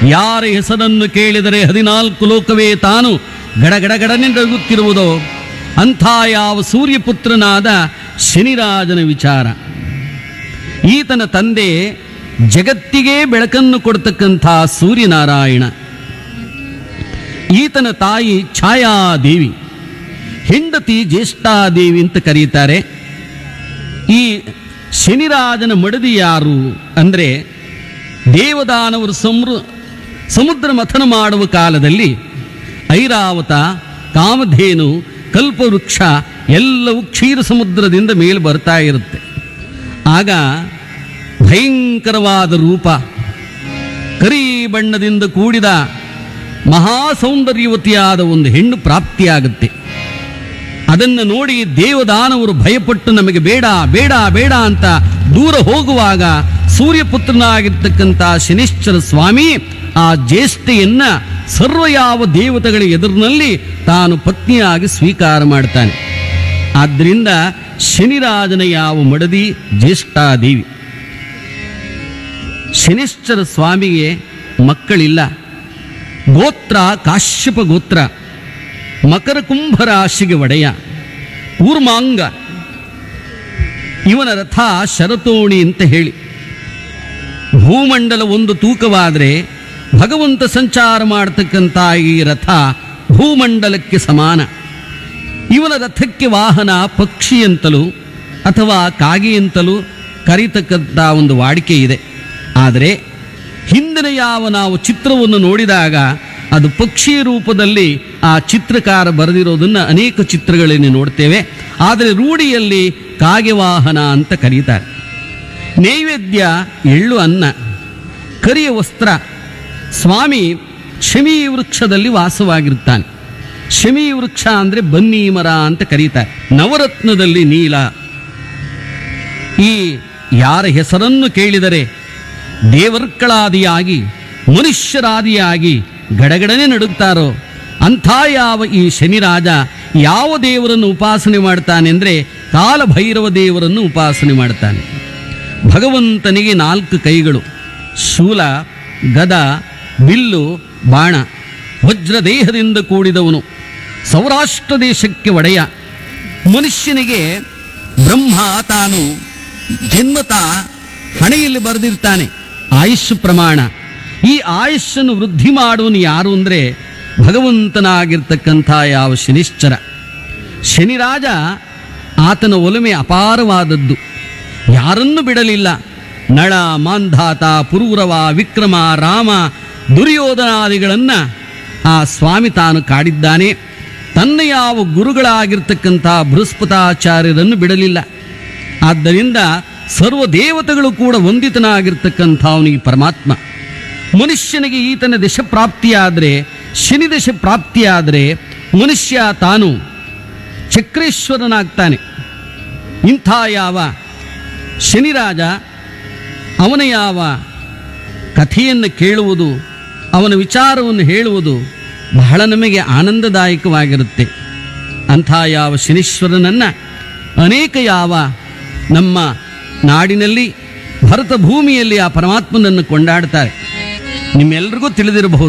ಯಾರ ಹೆಸರನ್ನು ಕೇಳಿದರೆ 14 ಲೋಕವೇ ತಾನು ಗಡಗಡಗಡನೆ ನಡುಗುತ್ತಿರುವುದೋ ಅಂಥ ಯಾವ ಸೂರ್ಯಪುತ್ರನಾದ ಶನಿರಾಜನ ವಿಚಾರ. ಈತನ ತಂದೆ ಜಗತ್ತಿಗೆ ಬೆಳಕನ್ನು ಕೊಡ್ತಕ್ಕಂಥ ಸೂರ್ಯನಾರಾಯಣ. ಈತನ ತಾಯಿ ಛಾಯಾದೇವಿ, ಹೆಂಡತಿ ಜ್ಯೇಷ್ಠಾದೇವಿ ಅಂತ ಕರೀತಾರೆ. ಈ ಶನಿರಾಜನ ಮಡದಿ ಯಾರು ಅಂದರೆ, ದೇವದಾನವರು ಸಮುದ್ರ ಮಥನ ಮಾಡುವ ಕಾಲದಲ್ಲಿ ಐರಾವತ, ಕಾಮಧೇನು, ಕಲ್ಪವೃಕ್ಷ ಎಲ್ಲವೂ ಕ್ಷೀರ ಸಮುದ್ರದಿಂದ ಮೇಲೆ ಬರ್ತಾ ಇರುತ್ತೆ. ಆಗ ಭಯಂಕರವಾದ ರೂಪ, ಕರಿ ಬಣ್ಣದಿಂದ ಕೂಡಿದ ಮಹಾ ಸೌಂದರ್ಯವತಿಯಾದ ಒಂದು ಹೆಣ್ಣು ಪ್ರಾಪ್ತಿಯಾಗುತ್ತೆ. ಅದನ್ನು ನೋಡಿ ದೇವದಾನವರು ಭಯಪಟ್ಟು ನಮಗೆ ಬೇಡ ಬೇಡ ಬೇಡ ಅಂತ ದೂರ ಹೋಗುವಾಗ ಸೂರ್ಯಪುತ್ರನಾಗಿರ್ತಕ್ಕಂಥ ಶನಿಶ್ಚರ ಸ್ವಾಮಿ ಆ ಜ್ಯೇಷ್ಠೆಯನ್ನ ಸರ್ವ ಯಾವ ದೇವತೆಗಳ ಎದುರಿನಲ್ಲಿ ತಾನು ಪತ್ನಿಯಾಗಿ ಸ್ವೀಕಾರ ಮಾಡ್ತಾನೆ. ಆದ್ದರಿಂದ ಶನಿರಾಜನ ಯಾವ ಮಡದಿ ಜ್ಯೇಷ್ಠಾದೇವಿ. ಶನಿಶ್ಚರ ಸ್ವಾಮಿಗೆ ಮಕ್ಕಳಿಲ್ಲ. ಗೋತ್ರ ಕಾಶ್ಯಪ ಗೋತ್ರ, ಮಕರ ಕುಂಭ ರಾಶಿಗೆ ಒಡೆಯ, ಕೂರ್ಮಾಂಗ. ಇವನ ರಥ ಶರತೋಣಿ ಅಂತ ಹೇಳಿ, ಭೂಮಂಡಲ ಒಂದು ತೂಕವಾದರೆ ಭಗವಂತ ಸಂಚಾರ ಮಾಡತಕ್ಕಂಥ ಈ ರಥ ಭೂಮಂಡಲಕ್ಕೆ ಸಮಾನ. ಇವನ ರಥಕ್ಕೆ ವಾಹನ ಪಕ್ಷಿ ಅಂತಲೂ ಅಥವಾ ಕಾಗೆ ಅಂತಲೂ ಕರೀತಕ್ಕಂಥ ಒಂದು ವಾಡಿಕೆ ಇದೆ. ಆದರೆ ಹಿಂದಿನ ಯಾವ ನಾವು ಚಿತ್ರವನ್ನು ನೋಡಿದಾಗ ಅದು ಪಕ್ಷಿ ರೂಪದಲ್ಲಿ ಆ ಚಿತ್ರಕಾರ ಬರೆದಿರೋದನ್ನು ಅನೇಕ ಚಿತ್ರಗಳಲ್ಲಿ ನೋಡ್ತೇವೆ. ಆದರೆ ರೂಢಿಯಲ್ಲಿ ಕಾಗೆ ವಾಹನ ಅಂತ ಕರೀತಾರೆ. ನೈವೇದ್ಯ ಎಳ್ಳು ಅನ್ನ, ಕರಿಯ ವಸ್ತ್ರ. ಸ್ವಾಮಿ ಶಮಿ ವೃಕ್ಷದಲ್ಲಿ ವಾಸವಾಗಿರುತ್ತಾನೆ. ಶಮಿ ವೃಕ್ಷ ಅಂದರೆ ಬನ್ನಿ ಮರ ಅಂತ ಕರೀತಾರೆ. ನವರತ್ನದಲ್ಲಿ ನೀಲ. ಈ ಯಾರ ಹೆಸರನ್ನು ಕೇಳಿದರೆ ದೇವರ್ಗಳಾದಿಯಾಗಿ ಮನುಷ್ಯರಾದಿಯಾಗಿ ಗಡಗಡನೆ ನಡುಗ್ತಾರೋ ಅಂಥ ಯಾವ ಈ ಶನಿರಾಜ ಯಾವ ದೇವರನ್ನು ಉಪಾಸನೆ ಮಾಡ್ತಾನೆ ಅಂದರೆ ಕಾಲಭೈರವ ದೇವರನ್ನು ಉಪಾಸನೆ ಮಾಡ್ತಾನೆ. ಭಗವಂತನಿಗೆ 4 ಕೈಗಳು, ಶೂಲ, ಗದ, ಬಿಲ್ಲು, ಬಾಣ. ವಜ್ರದೇಹದಿಂದ ಕೂಡಿದವನು, ಸೌರಾಷ್ಟ್ರ ದೇಶಕ್ಕೆ ಒಡೆಯ. ಮನುಷ್ಯನಿಗೆ ಬ್ರಹ್ಮ ತಾನು ಜನ್ಮತ ಹಣೆಯಲ್ಲಿ ಬರೆದಿರ್ತಾನೆ ಆಯುಷ್ ಪ್ರಮಾಣ. ಈ ಆಯುಷನ್ನು ವೃದ್ಧಿ ಮಾಡುವನು ಯಾರು ಅಂದರೆ ಭಗವಂತನಾಗಿರ್ತಕ್ಕಂಥ ಯಾವ ಶನಿಶ್ಚರ. ಶನಿರಾಜ ಆತನ ಒಲುಮೆ ಅಪಾರವಾದದ್ದು, ಯಾರನ್ನು ಬಿಡಲಿಲ್ಲ. ನಳ, ಮಾಂಧಾತ, ಪುರೂರವ, ವಿಕ್ರಮ, ರಾಮ, ದುರ್ಯೋಧನಾದಿಗಳನ್ನು ಆ ಸ್ವಾಮಿ ತಾನು ಕಾಡಿದ್ದಾನೆ. ತನ್ನ ಯಾವ ಗುರುಗಳಾಗಿರ್ತಕ್ಕಂಥ ಬೃಹಸ್ಪತಾಚಾರ್ಯರನ್ನು ಬಿಡಲಿಲ್ಲ. ಆದ್ದರಿಂದ ಸರ್ವ ದೇವತೆಗಳು ಕೂಡ ವಂದಿತನಾಗಿರ್ತಕ್ಕಂಥ ಅವನಿಗೆ ಪರಮಾತ್ಮ. ಮನುಷ್ಯನಿಗೆ ಈತನ ದಶ ಪ್ರಾಪ್ತಿಯಾದರೆ, ಶನಿ ದಶ ಪ್ರಾಪ್ತಿಯಾದರೆ ಮನುಷ್ಯ ತಾನು ಚಕ್ರೇಶ್ವರನಾಗ್ತಾನೆ. ಇಂಥ ಯಾವ ಶನಿರಾಜ, ಅವನ ಯಾವ ಕಥೆಯನ್ನು ಕೇಳುವುದು, ಅವನ ವಿಚಾರವನ್ನು ಹೇಳುವುದು ಬಹಳ ನಮಗೆ ಆನಂದದಾಯಕವಾಗಿರುತ್ತೆ. ಅಂಥ ಯಾವ ಶನೀಶ್ವರನನ್ನು ಅನೇಕ ಯಾವ ನಮ್ಮ ನಾಡಿನಲ್ಲಿ ಭರತ ಭೂಮಿಯಲ್ಲಿ ಆ ಪರಮಾತ್ಮನನ್ನು ಕೊಂಡಾಡ್ತಾರೆ. ನಿಮ್ಮೆಲ್ಲರಿಗೂ ತಿಳಿದಿರಬಹುದು.